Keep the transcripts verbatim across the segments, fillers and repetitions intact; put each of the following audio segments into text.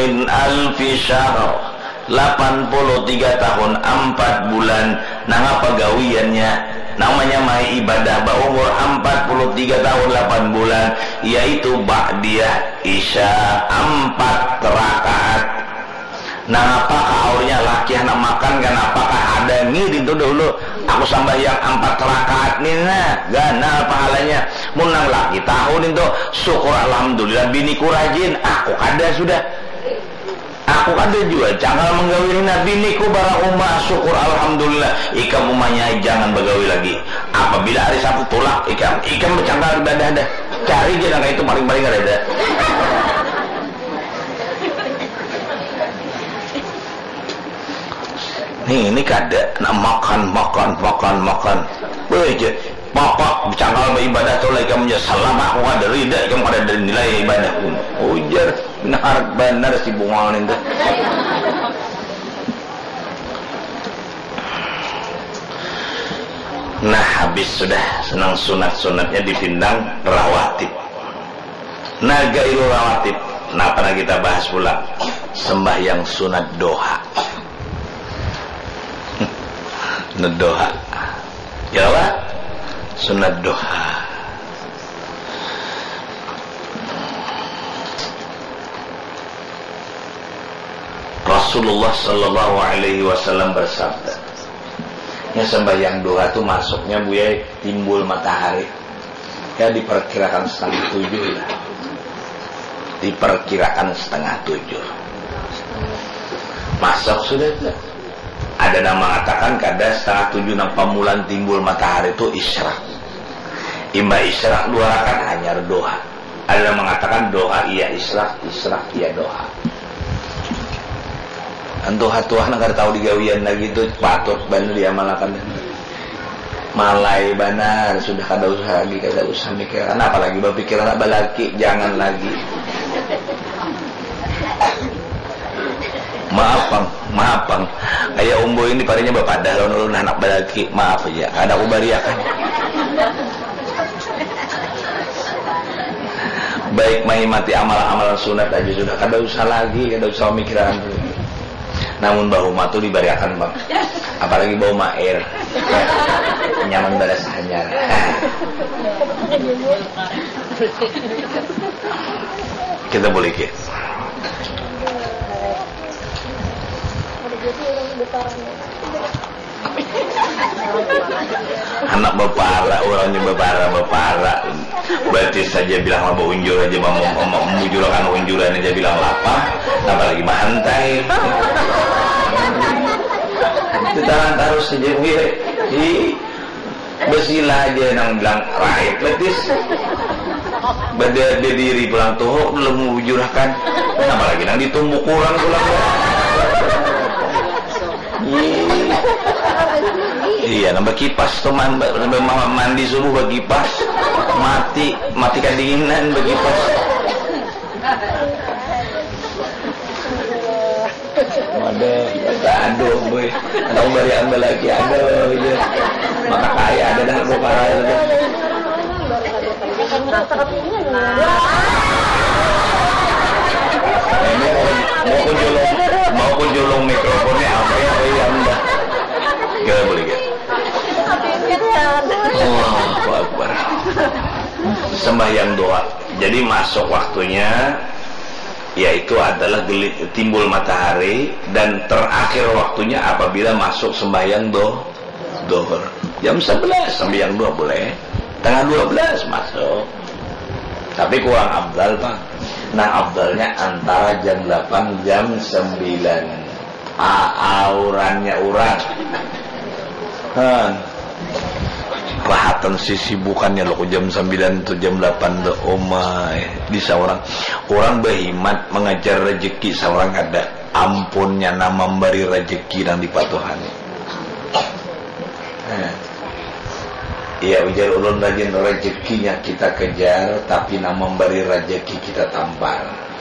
min alfi syahr, delapan puluh tiga tahun empat bulan. Nah pagawiannya namanya mai ibadah berumur empat puluh tiga tahun delapan bulan, yaitu ba'diyah isya empat rakaat. Nah apakah aurnya laki anak makan kan, apakah ada ngiri itu dulu aku sambayang empat rakaat nih, nah ganal pahalanya. Munang laki tahun itu syukur alhamdulillah biniku rajin, aku kada sudah, aku kada juga jangan menggawini biniku barang umah syukur alhamdulillah. Ikam umahnya jangan begawi lagi. Apabila hari Sabtu tolak ikam ikam bercanggal ibadah dah, cari jangan kayak itu paling-paling ada. Nih ini kada nak makan makan makan makan beje bapak bercanggal beribadah tu lagi kamu salam aku ada rida kamu ada nilai ibadah pun ujar benar benar si bungal itu. Nah habis sudah senang sunat-sunatnya dipindang rawatib. Nah gairu rawatib, nah pernah kita bahas pula sembahyang sunat doha. Sunat doha, ya Allah, sunat doha. Rasulullah Sallallahu Alaihi Wasallam bersabda, yang sembahyang doha itu masuknya buya timbul matahari, ya diperkirakan setengah tujuh lah, diperkirakan setengah tujuh, masuk sudah tak? Ada yang mengatakan kada setengah tujuh nampak mulan timbul matahari itu isyraq. Imba isyraq dua rakaat hanya doha. Ada yang mengatakan doha iya isyraq, isyraq iya doha. Antuh hatuah nak tahu digawian lagi itu patut benar diamalkan. Malai benar sudah kada usah lagi, kada usah mikir. Kenapa lagi berpikir anak balaki, jangan lagi. Maaf bang, maaf bang, ayah umbo ini parinya bapak dah lawan anak balaki, maaf aja, ada ubariakan. Baik mai mati amalan-amalan sunat aja sudah, kada usah lagi, kada usah mikiran. Namun bau matu dibariakan bang, apalagi bau mair, nyaman badas hanyar. Kita boleh ke? Anak bapara, orangnya bapara bapara. Berarti saja bilang mau unjur aja, mau mau memujurkan unjuran aja bilang lapar, apalagi mahantai. Tetaran taruh saja gue, hi besilah aja nang bilang raib letis. Beda diri pulang tuh belum memujurkan, apalagi nang ditumbuk kurang pulang. Iya, nambah kipas teman, nambah mandi subuh bagi kipas, mati, mati kedinginan bagi kipas. Ada, aduh boy, ada umbari ambil lagi, aduh, ya. Maka kaya ada dah bokara ada. Ini mau kunjulung, mau kunjulung mikrofonnya apa ya, ya anda. Gak boleh gak? Allahu Akbar. Sembahyang doa. Jadi masuk waktunya, yaitu adalah gelit, timbul matahari, dan terakhir waktunya apabila masuk sembahyang do, dohor. Jam sebelas sembahyang doa boleh. Tengah dua belas masuk. Tapi kurang abdal pak. Nah abdalnya antara jam delapan jam sembilan. Aurannya orang. Han. Rahatan sisi bukannya lo jam sembilan atau jam delapan do omai di seorang orang berhimat mengajar rezeki seorang ada ampunnya nama memberi rezeki dan dipatuhan. Iya ujar ulun rajin rezekinya kita kejar, tapi nama memberi rezeki kita tampar.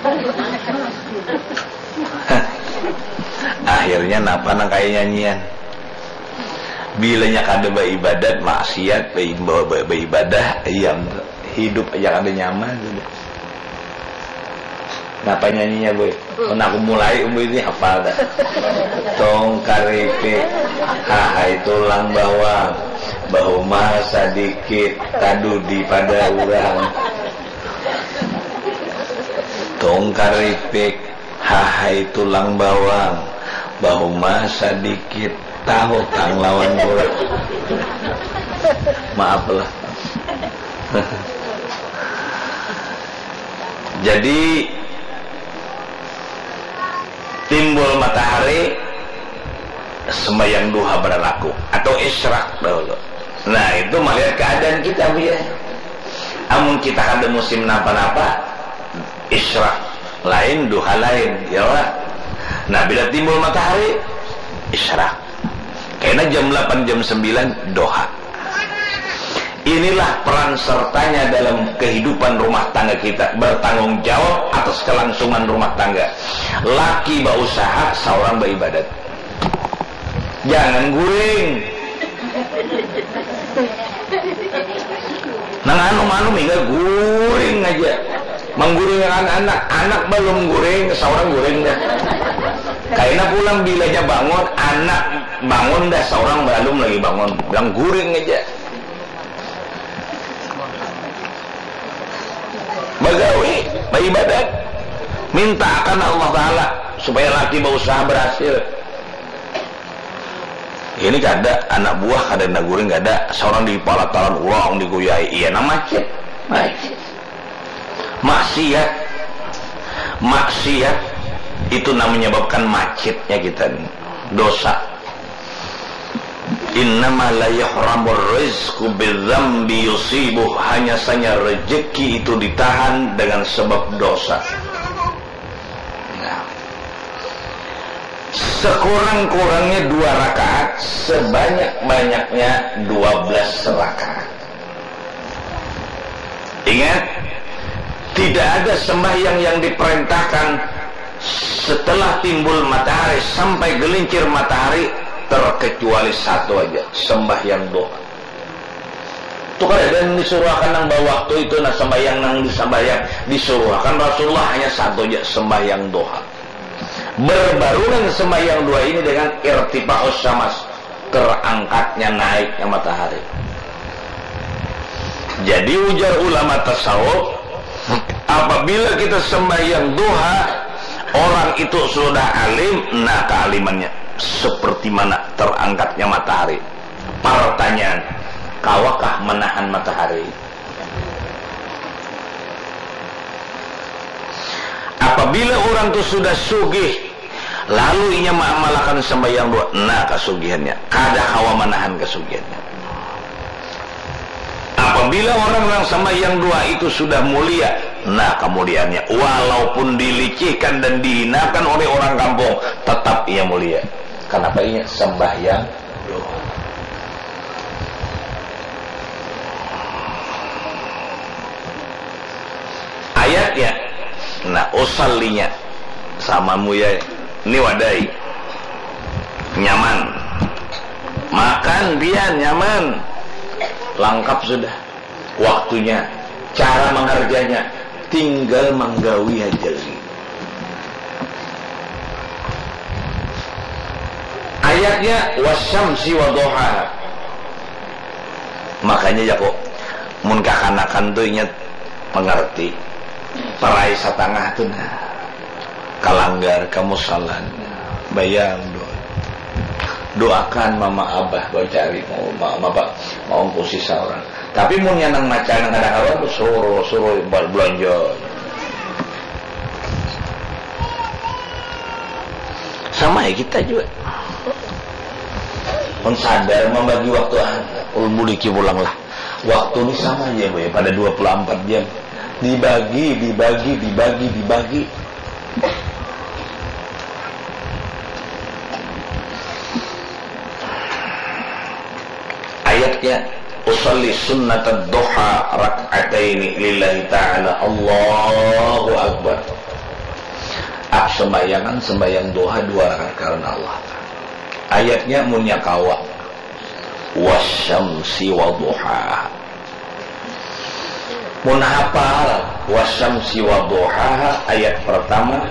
Akhirnya napa nang kayak nyanyian. Bilanya kada beribadat maksiat, beribadah yang hidup aja kada nyaman. Kenapa nyanyinya boy? When aku mulai umur ini hafal dah. Tong karipik, hahai tulang bawang, bahu mah sedikit, kadudi pada urang. Tong karipik, hahai tulang bawang, bahu mah sedikit, tahu tang lawan bola. Maaflah. Jadi timbul matahari sembahyang duha berlaku atau isyraq dahulu. Nah itu melihat keadaan kita ya. Amun kita ada musim napa-napa isyraq lain, duha lain ya Pak. Nah bila timbul matahari isyraq, karena jam delapan jam sembilan duha. Inilah peran sertanya dalam kehidupan rumah tangga kita, bertanggung jawab atas kelangsungan rumah tangga. Laki berusaha, seorang beribadat. Jangan guring. Nang anu-anu mingga guring aja. Mengguring anak-anak, anak belum guring, seorang guring dah. Karena pulang bilanya bangun, anak bangun dah, seorang belum lagi bangun, bilang guring aja. Bagawi, beribadat, minta akan Allah Ta'ala supaya laki berusaha berhasil. Ini gak ada anak buah, kada nak guring, gak ada seorang di kepala talan ulang diguyai. Iya nama macet, macet, maksiat, maksiat itu namanya menyebabkan macetnya kita nih, dosa. Innama la yahramur rizqu bidzambi yusibuh, hanya saja rezeki itu ditahan dengan sebab dosa. Nah, sekurang-kurangnya dua rakaat, sebanyak-banyaknya dua belas rakaat. Ingat, tidak ada sembahyang yang diperintahkan setelah timbul matahari sampai gelincir matahari terkecuali satu aja, sembahyang doa. Itu kan ada yang disuruhkan nang bawa waktu itu, nah sembahyang nang disembahyang disuruhkan Rasulullah hanya satu aja, sembahyang doa. Berbarengan sembahyang doa ini dengan irtifa'us syams, terangkatnya naiknya matahari. Jadi ujar ulama tasawuf, apabila kita sembahyang doa, orang itu sudah alim, nah kealimannya seperti mana terangkatnya matahari. Pertanyaan, kawakah menahan matahari? Apabila orang itu sudah sugih, lalu ia mengamalkan sembahyang doa, nah kesugihannya, kada hawa menahan kesugihannya. Apabila orang yang sembahyang doa itu sudah mulia, nah kemuliaannya, walaupun dilicikkan dan dihinakan oleh orang kampung, tetap ia mulia. Kenapa ia sembahyang doa? Ayatnya, nah usallinya sama muya, ini wadai nyaman, makan dia nyaman, lengkap sudah waktunya, cara mengerjanya, tinggal menggawi aja lagi. Ayatnya wasyamsi waduha. Makanya ya kok mun kakanakan tuh ingat mengerti perai satangah tuh nah kalanggar kamu salah bayang doa, doakan mama abah kau cari mau mama abah mau posisi orang. Tapi mun nyanang macan kadang-kadang tuh suruh suruh belanja. Sama ya kita juga. Pun sadar membagi waktu, ulmuliki pulanglah. Waktu ini sama aja Bu ya, pada dua puluh empat jam. Dibagi, dibagi, dibagi, dibagi. Ayatnya, usalli sunnatad duha rak'ataini lillahi ta'ala, Allahu Akbar. Ah, sembayangan sembayang duha dua rakaat karena Allah. Ayatnya munyakawa wasyamsi waduha. mun hafal wasyamsi wa duhaha ayat pertama